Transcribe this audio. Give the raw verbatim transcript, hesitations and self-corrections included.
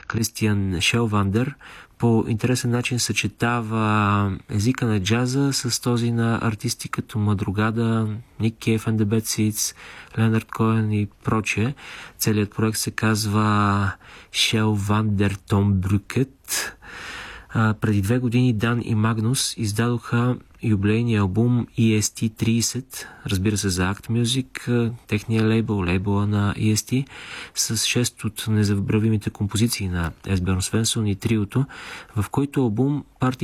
Кристиан Шелвандер по интересен начин съчетава езика на джаза с този на артисти като Мадрогада, Ник Кейв and the Bad Seeds, Ленард Коен и прочее. Целият проект се казва Шелвандер Том Брюкет. А, преди две години Дан и Магнус издадоха юбилейния албум И Ес Ти трийсет, разбира се за Act Music, техния лейбъл, лейбъла на И Ес Ти, с шест от незабравимите композиции на Есберн Свенсон и триото, в който албум партия